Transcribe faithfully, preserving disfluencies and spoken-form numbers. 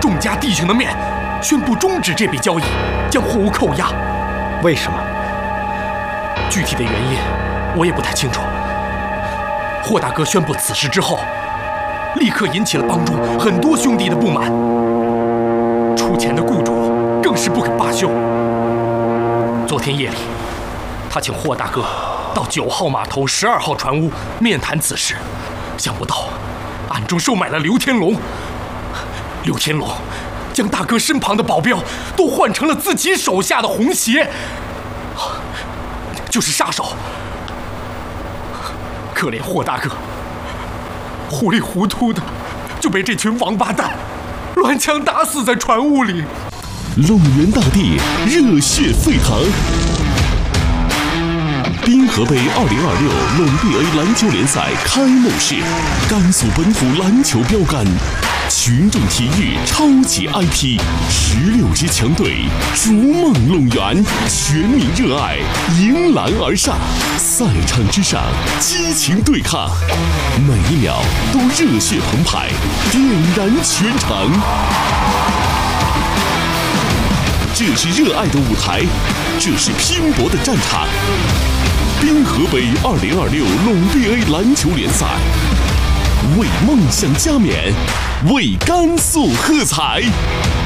众家弟兄的面，宣布终止这笔交易，将货物扣押。 为什么？ 具体的原因我也不太清楚。霍大哥宣布此事之后，立刻引起了帮中很多兄弟的不满。出钱的雇主更是不肯罢休。昨天夜里，他请霍大哥到九号码头十二号船坞面谈此事，想不到暗中收买了刘天龙。刘天龙将大哥身旁的保镖都换成了自己手下的红鞋，就是杀手。可怜霍大哥，糊里糊涂的就被这群王八蛋乱枪打死在船坞里。 龙源大地热血沸腾。滨河杯二零二六龙 B A 篮球联赛开幕式，甘肃本土篮球标杆，群众体育超级 I P， 十六支强队逐梦龙源，全民热爱，迎篮而上，赛场之上激情对抗，每一秒都热血澎湃，点燃全场。这是热爱的舞台，这是拼搏的战场。滨河杯二零二六龙 B A 篮球联赛，为梦想加冕，为甘肃喝彩。